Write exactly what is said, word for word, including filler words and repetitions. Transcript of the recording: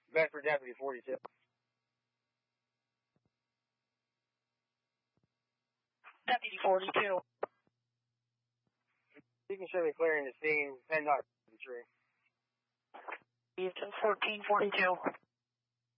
Bedford Deputy forty-two. Deputy forty-two. You can show me clearing the scene, ten dot three. fourteen forty-two.